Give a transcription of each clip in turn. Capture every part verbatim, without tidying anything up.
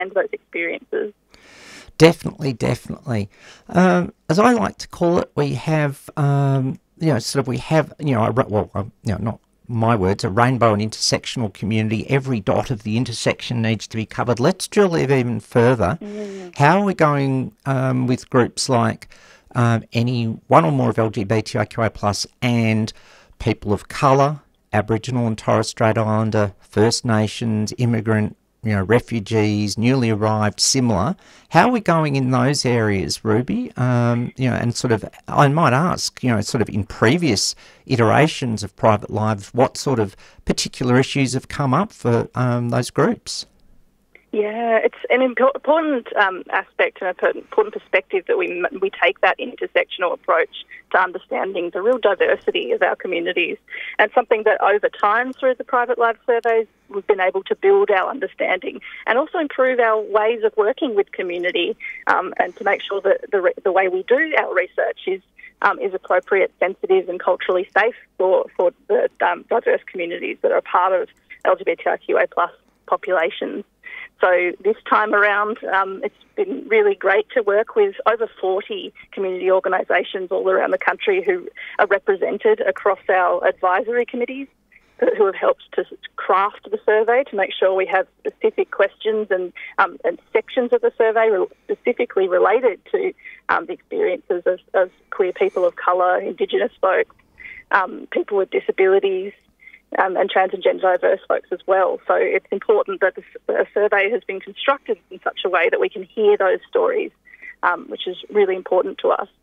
those experiences. Definitely, definitely. Um, as I like to call it, we have, um, you know, sort of we have, you know, a, well, um, you know, not my words, a rainbow and intersectional community. Every dot of the intersection needs to be covered. Let's drill it even further. Mm. How are we going um, with groups like um, any one or more of L G B T I Q A plus and people of colour, Aboriginal and Torres Strait Islander, First Nations, immigrant, you know, refugees, newly arrived, similar. How are we going in those areas, Ruby? Um, you know, and sort of, I might ask, you know, sort of in previous iterations of Private Lives, what sort of particular issues have come up for um, those groups? Yeah, it's an important um, aspect and an important perspective that we we take that intersectional approach to understanding the real diversity of our communities, and something that over time through the Private Lives surveys we've been able to build our understanding and also improve our ways of working with community, um, and to make sure that the the way we do our research is um, is appropriate, sensitive, and culturally safe for for the um, diverse communities that are part of L G B T I Q A plus populations. So this time around, um, it's been really great to work with over forty community organisations all around the country who are represented across our advisory committees, who have helped to craft the survey to make sure we have specific questions and, um, and sections of the survey specifically related to um, the experiences of, of queer people of colour, Indigenous folks, um, people with disabilities, Um, and trans and gender diverse folks as well. So it's important that the, the survey has been constructed in such a way that we can hear those stories, um, which is really important to us.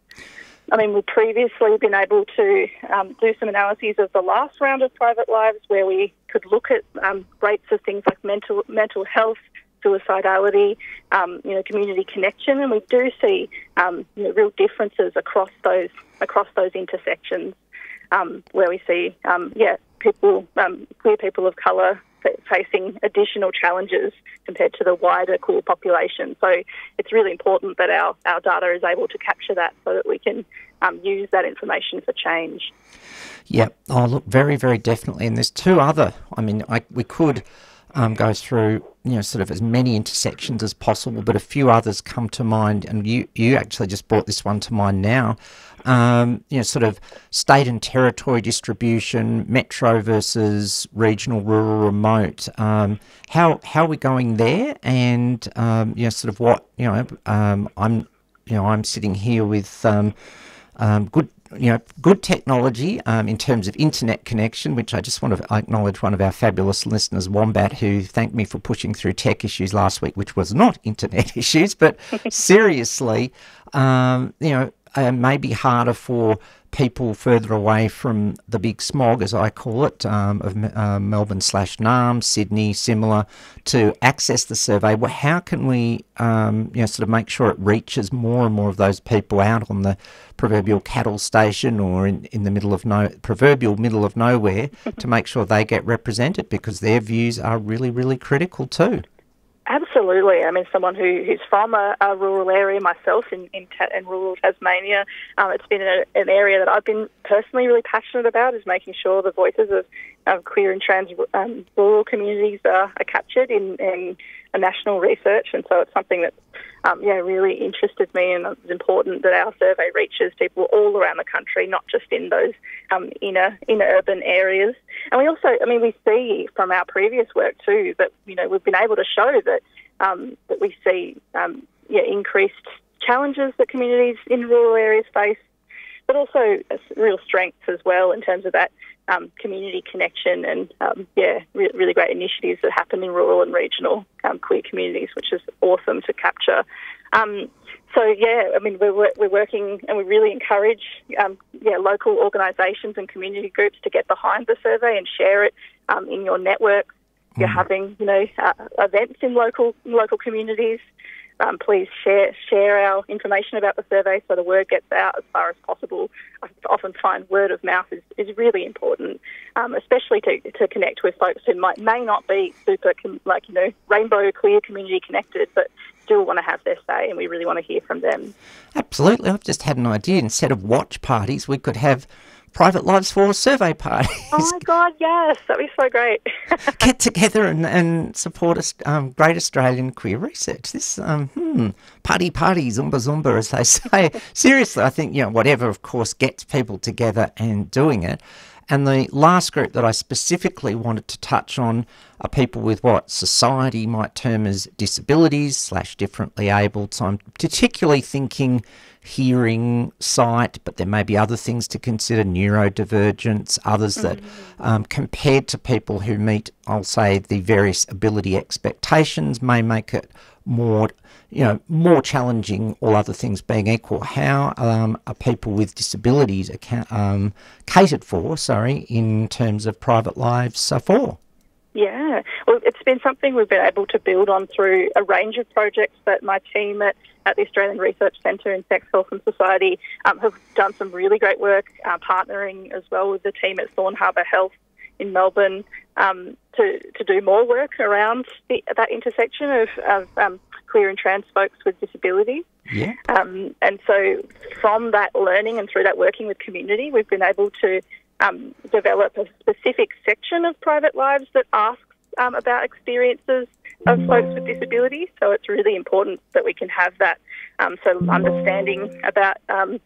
I mean, we've previously been able to um, do some analyses of the last round of Private Lives where we could look at um, rates of things like mental mental health, suicidality, um, you know, community connection, and we do see um, you know, real differences across those across those intersections, um, where we see, um, yeah, people, um, queer people of colour facing additional challenges compared to the wider queer population. So it's really important that our, our data is able to capture that so that we can um, use that information for change. Yeah, oh look, very, very definitely. And there's two other, I mean, I, we could um, go through, you know, sort of as many intersections as possible, but a few others come to mind, and you, you actually just brought this one to mind now. Um, you know, sort of state and territory distribution, metro versus regional, rural, remote. Um, how how are we going there? And um, you know, sort of what you know. Um, I'm you know I'm sitting here with um, um, good you know good technology um, in terms of internet connection, which I just want to acknowledge one of our fabulous listeners, Wombat, who thanked me for pushing through tech issues last week, which was not internet issues, but seriously, um, you know. Uh, may be harder for people further away from the big smog, as I call it, um, of uh, Melbourne slash Naarm, Sydney, similar, to access the survey. Well, how can we, um, you know, sort of make sure it reaches more and more of those people out on the proverbial cattle station or in, in the middle of no proverbial middle of nowhere to make sure they get represented, because their views are really, really critical too. Absolutely. I mean, someone who, who's from a, a rural area myself in, in, ta- in rural Tasmania, um, it's been a, an area that I've been personally really passionate about, is making sure the voices of, of queer and trans um, rural communities are, are captured in, in a national research. And so it's something that, um, yeah, really interested me, and it's important that our survey reaches people all around the country, not just in those um, inner, inner urban areas. And we also, I mean, we see from our previous work too that, you know, we've been able to show that um, that we see, um, yeah, increased challenges that communities in rural areas face, but also real strengths as well in terms of that um, community connection and, um, yeah, re- really great initiatives that happen in rural and regional um, queer communities, which is awesome to capture. Um, so, yeah, I mean, we're, we're working, and we really encourage, um, yeah, local organisations and community groups to get behind the survey and share it um, in your networks. If you're having, you know, uh, events in local in local communities, Um, please share share our information about the survey so the word gets out as far as possible. I often find word of mouth is, is really important, um, especially to, to connect with folks who might may not be super, com- like, you know, rainbow queer community connected, but still want to have their say, and we really want to hear from them. Absolutely. I've just had an idea. Instead of watch parties, we could have Private Lives for survey parties. Oh my God, yes, that'd be so great. Get together and, and support us, um, great Australian queer research. This, um, hmm, party party, zumba zumba, as they say. Seriously, I think, you know, whatever, of course, gets people together and doing it. And the last group that I specifically wanted to touch on are people with what society might term as disabilities slash differently abled. So I'm particularly thinking hearing, sight, but there may be other things to consider, neurodivergence, others that um, compared to people who meet, I'll say, the various ability expectations may make it more, you know, more challenging, all other things being equal. How um, are people with disabilities account, um, catered for, sorry, in terms of private lives uh, for? Yeah, well, it's been something we've been able to build on through a range of projects that my team at, at the Australian Research Centre in Sex, Health and Society um, have done some really great work, uh, partnering as well with the team at Thorn Harbour Health in Melbourne um, to, to do more work around the, that intersection of, of um, queer and trans folks with disabilities. Yeah. Um, and so from that learning and through that working with community, we've been able to um, develop a specific section of Private Lives that asks um, about experiences of folks with disabilities. So it's really important that we can have that um, so understanding about um,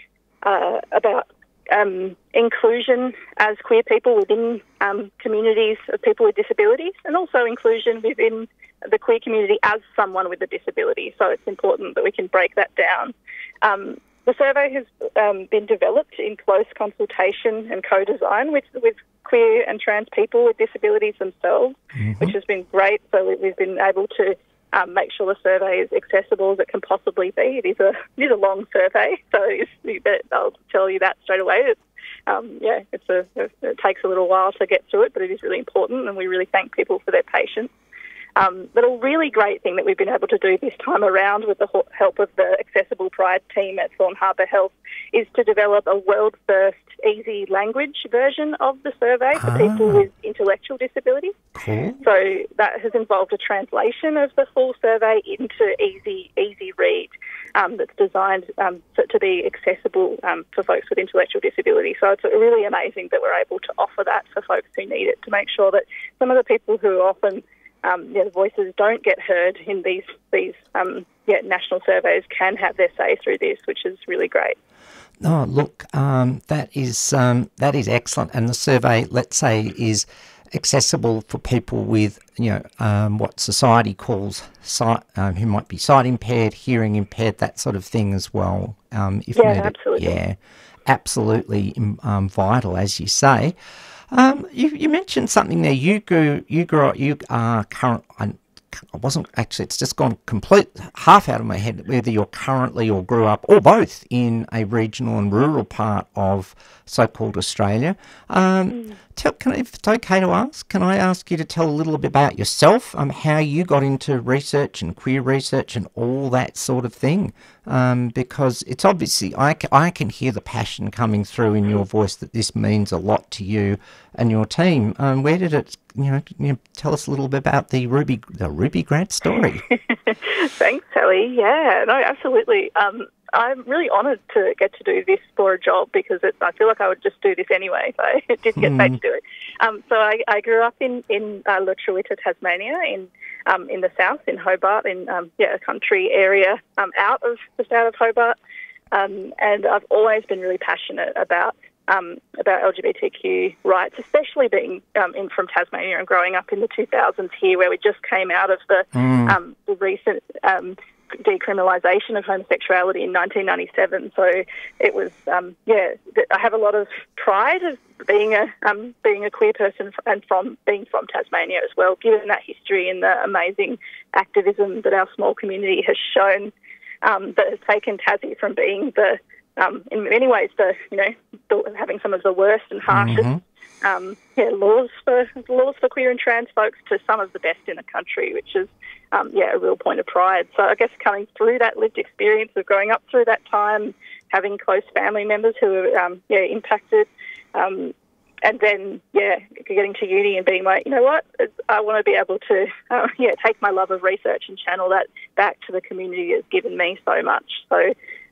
uh, about Um, inclusion as queer people within um, communities of people with disabilities, and also inclusion within the queer community as someone with a disability. So it's important that we can break that down. Um, the survey has um, been developed in close consultation and co-design with, with queer and trans people with disabilities themselves, mm-hmm. which has been great. So we've been able to Um, make sure the survey is accessible as it can possibly be. It is a it is a long survey, so it's, I'll tell you that straight away. It's, um, yeah, it's a it takes a little while to get through it, but it is really important, and we really thank people for their patience. Um, but a really great thing that we've been able to do this time around with the help of the Accessible Pride team at Thorn Harbour Health is to develop a world-first easy language version of the survey for ah. people with intellectual disabilities. Cool. So that has involved a translation of the full survey into easy, easy read um, that's designed um, for, to be accessible um, for folks with intellectual disability. So it's really amazing that we're able to offer that for folks who need it, to make sure that some of the people who often Um, yeah, the voices don't get heard in these these um, yeah, national surveys can have their say through this, which is really great. Oh, look, um, that is um, that is excellent. And the survey, let's say, is accessible for people with, you know, um, what society calls sight, um, who might be sight impaired, hearing impaired, that sort of thing as well. Um, if yeah, needed. absolutely. Yeah, absolutely um, vital, as you say. Um, you, you mentioned something there. You grew, you grew, you are current. I, I wasn't actually. It's just gone complete half out of my head. Whether you're currently or grew up or both in a regional and rural part of so-called Australia. Um, mm. tell, can, if it's okay to ask, can I ask you to tell a little bit about yourself? Um, how you got into research and queer research and all that sort of thing. Um, because it's obviously, I, I can hear the passion coming through in your voice that this means a lot to you and your team. Um, where did it, you know, you know, tell us a little bit about the Ruby, the Ruby Grant story. Thanks, Sally. Yeah, no, absolutely. Um, I'm really honoured to get to do this for a job, because it, I feel like I would just do this anyway if I didn't get paid to do it. Um, so I, I grew up in, in uh, Lutruwita, Tasmania, in um, in the south, in Hobart, in um, yeah, a country area um, out of just out of Hobart. Um, and I've always been really passionate about um, about L G B T Q rights, especially being um, in from Tasmania and growing up in the two thousands here, where we just came out of the, mm. um, the recent um, decriminalisation of homosexuality in nineteen ninety-seven. So it was, um, yeah, I have a lot of pride of being a um, being a queer person and from being from Tasmania as well, given that history and the amazing activism that our small community has shown, um, that has taken Tassie from being the, um, in many ways, the you know, the, having some of the worst and harshest mm-hmm. um, yeah, laws for laws for queer and trans folks to some of the best in the country, which is um, yeah, a real point of pride. So I guess coming through that lived experience of growing up through that time, having close family members who are um, yeah impacted, um, and then yeah getting to uni and being like, you know what, I want to be able to uh, yeah take my love of research and channel that back to the community that's given me so much. So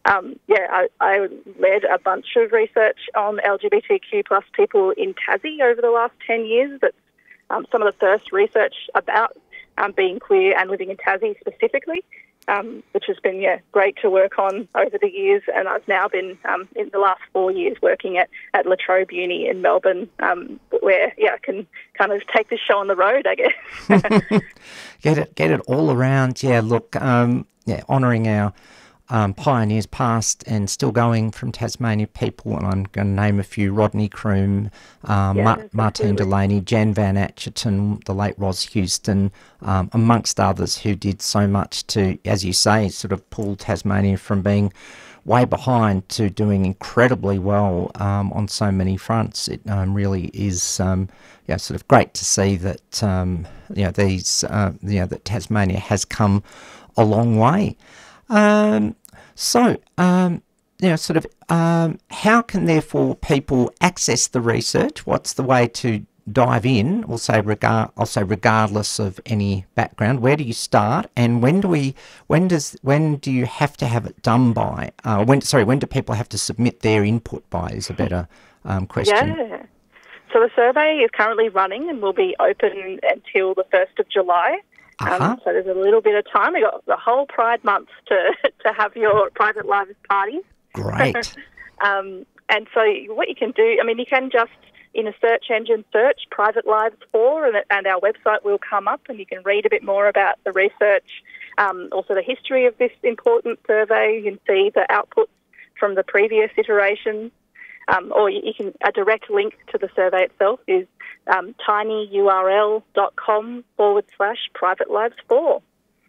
Um, yeah, I, I led a bunch of research on L G B T Q plus people in Tassie over the last ten years. That's um, some of the first research about um, being queer and living in Tassie specifically, um, which has been, yeah, great to work on over the years. And I've now been, um, in the last four years, working at, at La Trobe Uni in Melbourne, um, where, yeah, I can kind of take this show on the road, I guess. get it, get it all around. Yeah, look, um, yeah, honouring our um, pioneers past and still going from Tasmania people, and I'm going to name a few: Rodney Croom, um, Yeah, Ma- Martine absolutely. Delaney, Jan Van Atcherton, the late Ros Houston, um, amongst others who did so much to, as you say, sort of pull Tasmania from being way behind to doing incredibly well um, on so many fronts. It um, really is, um, yeah, sort of great to see that um, you know these, uh, you know, that Tasmania has come a long way. Um, so, um, you know, sort of, um, how can therefore people access the research? What's the way to dive in? We'll say regard, I'll say regardless of any background. Where do you start, and when do we? When does? When do you have to have it done by? Uh, when? Sorry, when do people have to submit their input by? Is a better um, question. Yeah. So the survey is currently running and will be open until the first of July. Uh-huh. Um, so there's a little bit of time. We've got the whole Pride month to, to have your private lives party. Great. um, and so what you can do, I mean, you can just, in a search engine, search Private Lives for, and, and our website will come up, and you can read a bit more about the research, um, also the history of this important survey. You can see the outputs from the previous iterations. Um, or you, you can, a direct link to the survey itself is um, tinyurl.com forward slash private lives four.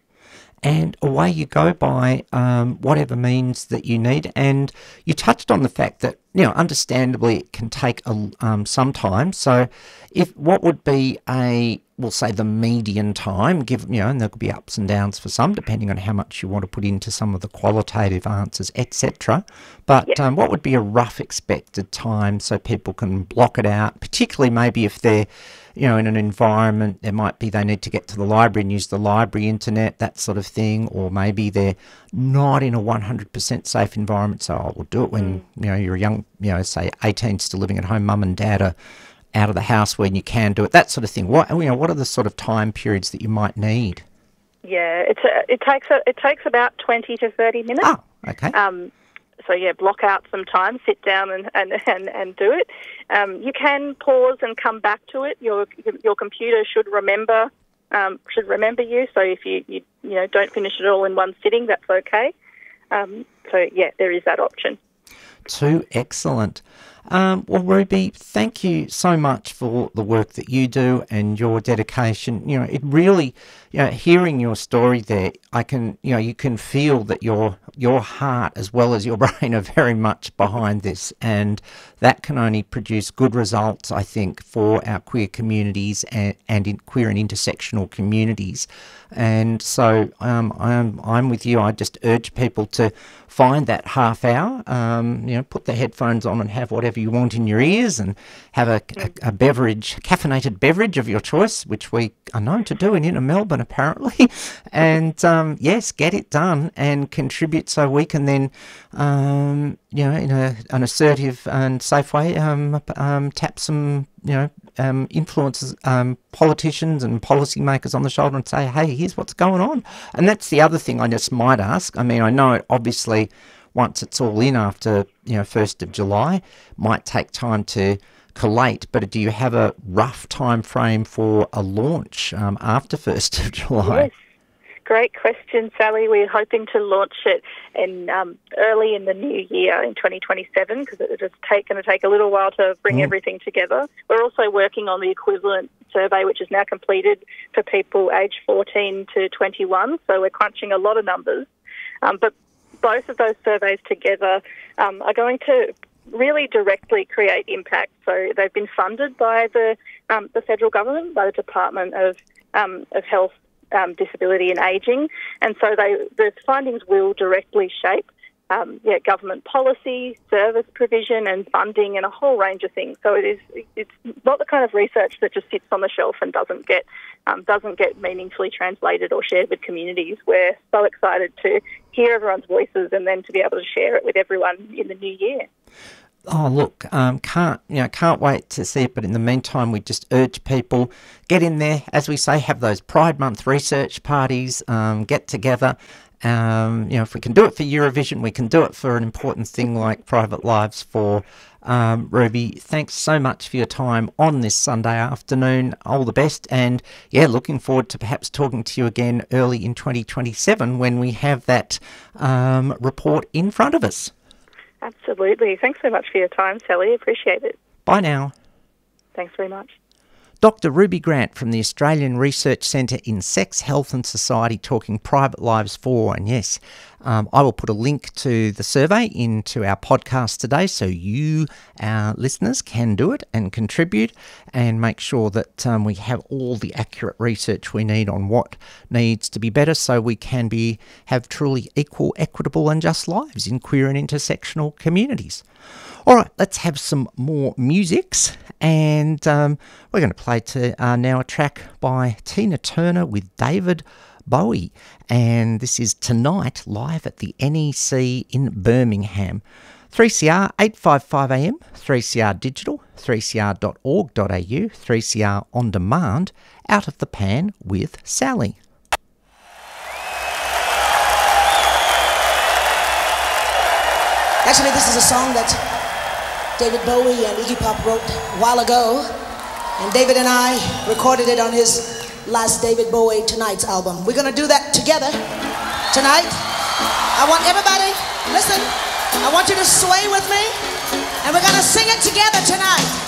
And away you go by um, whatever means that you need. And you touched on the fact that, you know, understandably it can take a, um, some time. So if what would be a, we'll say the median time, give, you know, and there could be ups and downs for some, depending on how much you want to put into some of the qualitative answers, et cetera. But Yes. um, what would be a rough expected time so people can block it out, particularly maybe if they're, you know, in an environment, there might be they need to get to the library and use the library internet, that sort of thing, or maybe they're not in a one hundred percent safe environment, so I will do it when, you know, you're a young, you know, say eighteen, still living at home, mum and dad are out of the house when you can do it, that sort of thing. What, you know, what are the sort of time periods that you might need? Yeah, it's a, it takes a, it takes about twenty to thirty minutes. Oh, okay. Um, so yeah, block out some time, sit down and, and, and, and do it. Um, you can pause and come back to it. Your your computer should remember um, should remember you. So if you, you you know don't finish it all in one sitting, that's okay. Um, so yeah, there is that option. Too excellent. Um, well, Ruby, thank you so much for the work that you do and your dedication. You know, it really, you know, hearing your story there, I can, you know, you can feel that your your heart as well as your brain are very much behind this, and that can only produce good results, I think, for our queer communities and, and in queer and intersectional communities. And so um, I'm I'm with you. I just urge people to find that half hour. Um, you know, put the headphones on and have whatever you want in your ears, and have a, a, a beverage, caffeinated beverage of your choice, which we are known to do in inner Melbourne apparently. And um, yes, get it done and contribute so we can then, um, you know, in a, an assertive and safe way, um, um, tap some, you know, um, influencers, um, politicians and policymakers on the shoulder and say, hey, here's what's going on. And that's the other thing I just might ask. I mean, I know obviously once it's all in after, you know, first of July, might take time to collate, but do you have a rough time frame for a launch um, after first of July? Yes. Great question, Sally. We're hoping to launch it in um, early in the new year in twenty twenty-seven, because it is take, going to take a little while to bring mm. everything together. We're also working on the equivalent survey, which is now completed for people aged fourteen to twenty-one, so we're crunching a lot of numbers. Um, but both of those surveys together um, are going to really directly create impact. So they've been funded by the um, the federal government, by the Department of um, of Health, Um, disability and ageing, and so they, the findings will directly shape um, yeah, government policy, service provision and funding and a whole range of things. So it is, it's not the kind of research that just sits on the shelf and doesn't get um, doesn't get meaningfully translated or shared with communities. We're so excited to hear everyone's voices and then to be able to share it with everyone in the new year. Oh, look, um, can't you know? Can't wait to see it. But in the meantime, we just urge people, get in there, as we say, have those Pride Month research parties, um, get together. Um, you know, if we can do it for Eurovision, we can do it for an important thing like Private Lives for um, Ruby. Thanks so much for your time on this Sunday afternoon. All the best, and yeah, looking forward to perhaps talking to you again early in twenty twenty-seven when we have that um, report in front of us. Absolutely. Thanks so much for your time, Sally. Appreciate it. Bye now. Thanks very much. Doctor Ruby Grant from the Australian Research Centre in Sex, Health and Society talking Private Lives four. And yes, um, I will put a link to the survey into our podcast today so you, our listeners, can do it and contribute and make sure that um, we have all the accurate research we need on what needs to be better so we can be have truly equal, equitable and just lives in queer and intersectional communities. All right, let's have some more musics, and um, we're going to play to uh, now a track by Tina Turner with David Bowie, and this is Tonight live at the N E C in Birmingham. three C R eight fifty-five A M, three C R Digital, three c r dot org dot a u, three C R On Demand, Out of the Pan with Sally. Actually, this is a song that David Bowie and Iggy Pop wrote a while ago, and David and I recorded it on his last David Bowie Tonight's album. We're gonna do that together tonight. I want everybody, listen, I want you to sway with me, and we're gonna sing it together tonight.